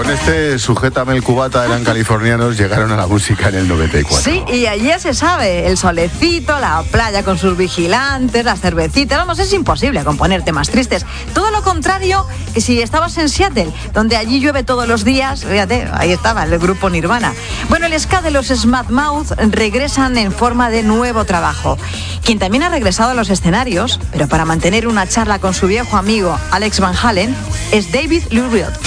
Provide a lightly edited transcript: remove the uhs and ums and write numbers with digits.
Con este Sujétame el cubata eran californianos, llegaron a la música en el 94. Sí, y allí se sabe, el solecito, la playa con sus vigilantes, las cervecitas, vamos, es imposible componer temas tristes. Todo lo contrario que si estabas en Seattle, donde allí llueve todos los días, fíjate, ahí estaba el grupo Nirvana. Bueno, el ska de los Smash Mouth regresan en forma de nuevo trabajo. Quien también ha regresado a los escenarios, pero para mantener una charla con su viejo amigo Alex Van Halen, es David Lee Roth.